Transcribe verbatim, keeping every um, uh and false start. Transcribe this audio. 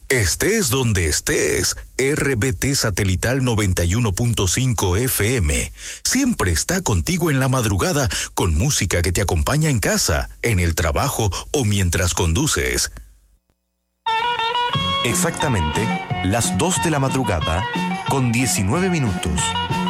Estés donde estés, R B T Satelital noventa y uno punto cinco F M siempre está contigo en la madrugada con música que te acompaña en casa, en el trabajo o mientras conduces. Exactamente las dos de la madrugada con diecinueve minutos.